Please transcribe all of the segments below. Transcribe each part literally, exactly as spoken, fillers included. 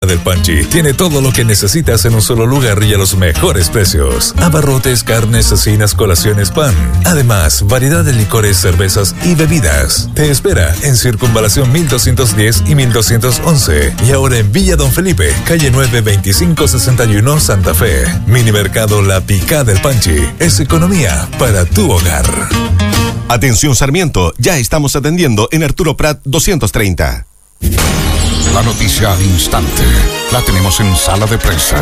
del Panchi tiene todo lo que necesitas en un solo lugar y a los mejores precios. Abarrotes, carnes, cecinas, colaciones, pan. Además, variedad de licores, cervezas y bebidas. Te espera en Circunvalación mil doscientos diez y mil doscientos once. Y ahora en Villa Don Felipe, calle nueve, veinticinco sesenta y uno, Santa Fe. Mini Mercado La Picada del Panchi. Es economía para tu hogar. Atención Sarmiento, ya estamos atendiendo en Arturo Prat doscientos treinta. La noticia al instante la tenemos en Sala de Prensa.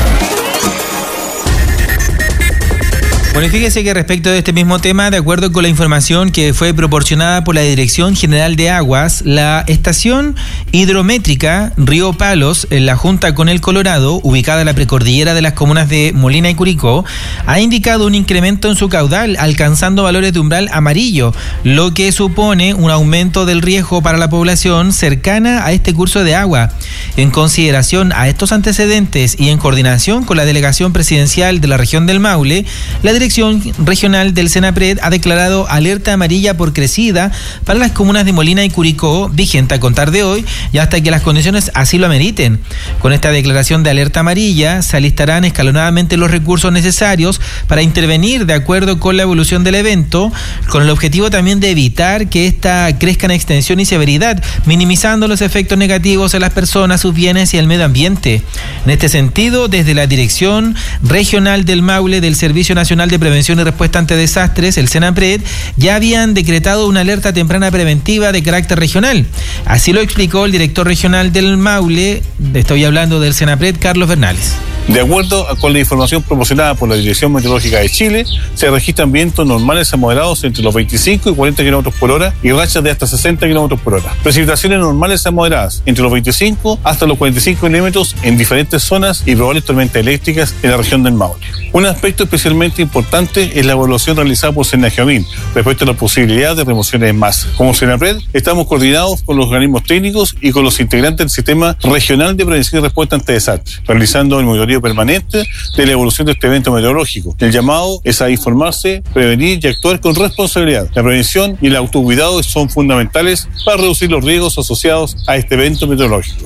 Bueno, fíjese que respecto de este mismo tema, de acuerdo con la información que fue proporcionada por la Dirección General de Aguas, la estación hidrométrica Río Palos, en la Junta con el Colorado, ubicada en la precordillera de las comunas de Molina y Curicó, ha indicado un incremento en su caudal, alcanzando valores de umbral amarillo, lo que supone un aumento del riesgo para la población cercana a este curso de agua. En consideración a estos antecedentes y en coordinación con la Delegación Presidencial de la Región del Maule, la Dirección Regional del Senapred ha declarado alerta amarilla por crecida para las comunas de Molina y Curicó, vigente a contar de hoy y hasta que las condiciones así lo ameriten. Con esta declaración de alerta amarilla se alistarán escalonadamente los recursos necesarios para intervenir de acuerdo con la evolución del evento, con el objetivo también de evitar que ésta crezca en extensión y severidad, minimizando los efectos negativos en las personas, sus bienes y el medio ambiente. En este sentido, desde la Dirección Regional del Maule del Servicio Nacional de Prevención y Respuesta ante Desastres, el Senapred, ya habían decretado una alerta temprana preventiva de carácter regional. Así lo explicó el director regional del Maule, estoy hablando del Senapred, Carlos Bernales. De acuerdo con la información proporcionada por la Dirección Meteorológica de Chile, se registran vientos normales a moderados entre los veinticinco y cuarenta kilómetros por hora y rachas de hasta sesenta kilómetros por hora. Precipitaciones normales a moderadas entre los veinticinco hasta los cuarenta y cinco milímetros en diferentes zonas y probables tormentas eléctricas en la región del Maule. Un aspecto especialmente importante es la evaluación realizada por Senagiomin respecto a la posibilidad de remociones en masa. Como Senapred, estamos coordinados con los organismos técnicos y con los integrantes del Sistema Regional de Prevención y Respuesta ante Desastres, realizando el monitoreo permanente de la evolución de este evento meteorológico. El llamado es a informarse, prevenir y actuar con responsabilidad. La prevención y el autocuidado son fundamentales para reducir los riesgos asociados a este evento meteorológico.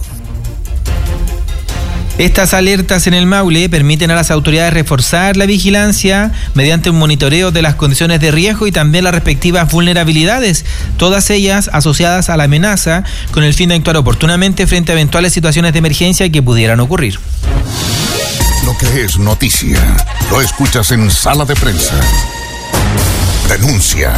Estas alertas en el Maule permiten a las autoridades reforzar la vigilancia mediante un monitoreo de las condiciones de riesgo y también las respectivas vulnerabilidades, todas ellas asociadas a la amenaza, con el fin de actuar oportunamente frente a eventuales situaciones de emergencia que pudieran ocurrir. Lo que es noticia, lo escuchas en Sala de Prensa. Denuncia.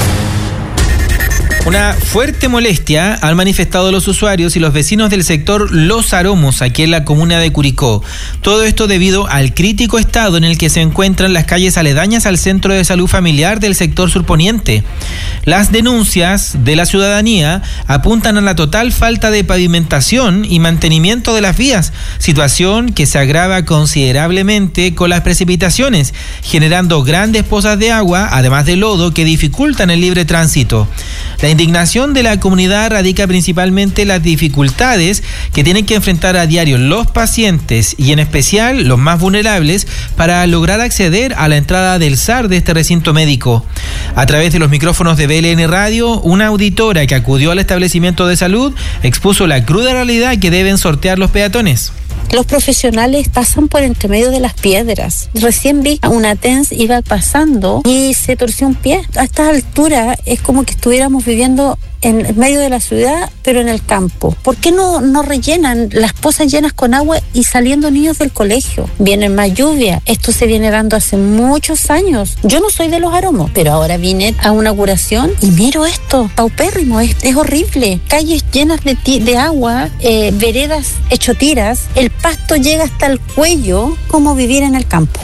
Una fuerte molestia han manifestado los usuarios y los vecinos del sector Los Aromos, aquí en la comuna de Curicó. Todo esto debido al crítico estado en el que se encuentran las calles aledañas al centro de salud familiar del sector surponiente. Las denuncias de la ciudadanía apuntan a la total falta de pavimentación y mantenimiento de las vías, situación que se agrava considerablemente con las precipitaciones, generando grandes pozas de agua, además de lodo, que dificultan el libre tránsito. La indignación de la comunidad radica principalmente en las dificultades que tienen que enfrentar a diario los pacientes y en especial los más vulnerables para lograr acceder a la entrada del S A R de este recinto médico. A través de los micrófonos de B L N Radio, una auditora que acudió al establecimiento de salud expuso la cruda realidad que deben sortear los peatones. Los profesionales pasan por entre medio de las piedras. Recién vi a una T E N S iba pasando y se torció un pie. A esta altura es como que estuviéramos viviendo en medio de la ciudad, pero en el campo. ¿Por qué no, no rellenan las pozas llenas con agua y saliendo niños del colegio? Viene más lluvia. Esto se viene dando hace muchos años. Yo no soy de Los Aromos, pero ahora vine a una curación y miro esto. Paupérrimo, es, es horrible. Calles llenas de, ti, de agua, eh, veredas hecho tiras, el pasto llega hasta el cuello. ¿Cómo vivir en el campo?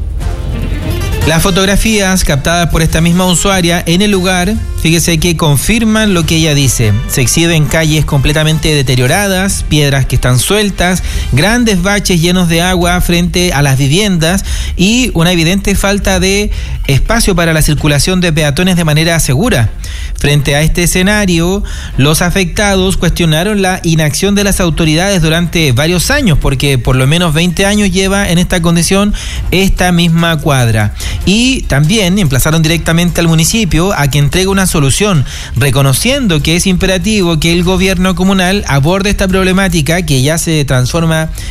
Las fotografías captadas por esta misma usuaria en el lugar, fíjese que confirman lo que ella dice. Se exhiben calles completamente deterioradas, piedras que están sueltas, grandes baches llenos de agua frente a las viviendas y una evidente falta de espacio para la circulación de peatones de manera segura. Frente a este escenario, los afectados cuestionaron la inacción de las autoridades durante varios años, porque por lo menos veinte años lleva en esta condición esta misma cuadra. Y también emplazaron directamente al municipio a que entregue una solución, reconociendo que es imperativo que el gobierno comunal aborde esta problemática que ya se transforma